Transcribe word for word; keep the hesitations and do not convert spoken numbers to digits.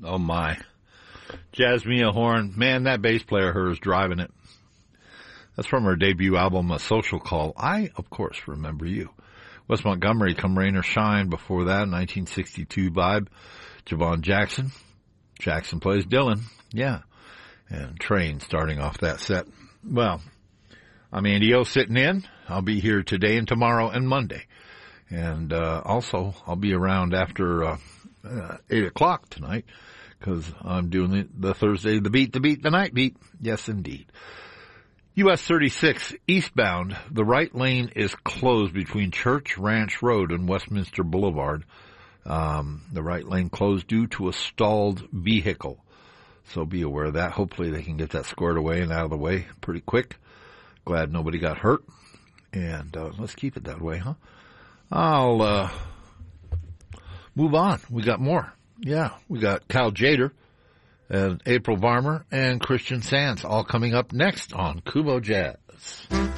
Oh, my. Jasmine Horn. Man, that bass player of hers driving it. That's from her debut album, A Social Call. I, of course, remember you. Wes Montgomery, Come Rain or Shine. Before that, nineteen sixty-two vibe. Javon Jackson. Jackson plays Dylan. Yeah. And Train starting off that set. Well, I'm Andy O sitting in. I'll be here today and tomorrow and Monday. And uh also, I'll be around after uh, uh eight o'clock tonight because I'm doing the, the Thursday, the beat, the beat, the night beat. Yes, indeed. U S thirty-six eastbound, the right lane is closed between Church Ranch Road and Westminster Boulevard. Um, the right lane closed due to a stalled vehicle. So be aware of that. Hopefully they can get that squared away and out of the way pretty quick. Glad nobody got hurt. And uh, let's keep it that way, huh? I'll uh, move on. We got more. Yeah, we got Cal Jader and April Varmer and Christian Sands all coming up next on Kubo Jazz.